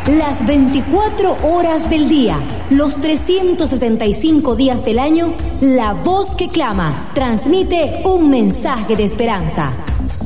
Las 24 horas del día, los 365 días del año, la voz que clama transmite un mensaje de esperanza.